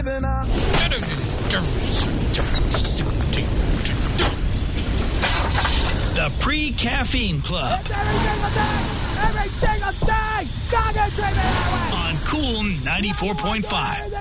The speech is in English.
The Pre-Caffeine Club. Every single day! On Cool 94.5.